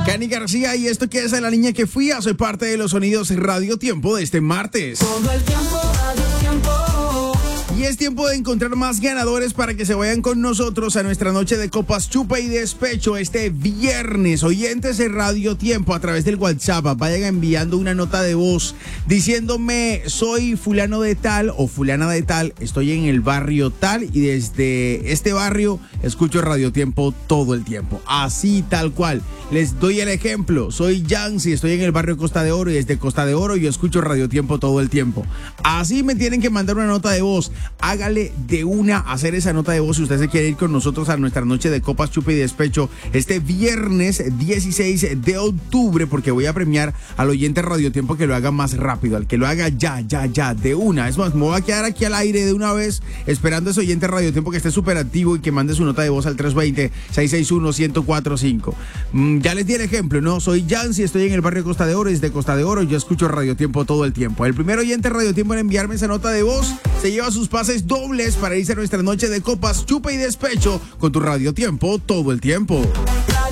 Cani García, y esto que es a la niña que fui, soy parte de los sonidos Radio Tiempo de este martes. Todo el tiempo, Radio Tiempo. Y es tiempo de encontrar más ganadores para que se vayan con nosotros a nuestra noche de copas, chupa y despecho este viernes. Oyentes de Radio Tiempo a través del WhatsApp, vayan enviando una nota de voz diciéndome: soy fulano de tal o fulana de tal, estoy en el barrio tal y desde este barrio escucho Radio Tiempo todo el tiempo. Así tal cual. Les doy el ejemplo: soy Yancy, estoy en el barrio Costa de Oro y desde Costa de Oro yo escucho Radio Tiempo todo el tiempo. Así me tienen que mandar una nota de voz. Hágale de una hacer esa nota de voz si usted se quiere ir con nosotros a nuestra noche de copas, chupa y despecho este viernes 16 de octubre, porque voy a premiar al oyente Radio Tiempo que lo haga más rápido, al que lo haga ya, de una. Es más, me voy a quedar aquí al aire de una vez esperando a ese oyente Radio Tiempo que esté súper activo y que mande su nota de voz al 320-661-1045. Ya les di el ejemplo, ¿no? Soy Yancy, estoy en el barrio Costa de Oro y desde Costa de Oro yo escucho Radio Tiempo todo el tiempo. El primer oyente Radio Tiempo en enviarme esa nota de voz se lleva sus pases dobles para irse a nuestra noche de copas, chupa y despecho con tu Radio Tiempo todo el tiempo.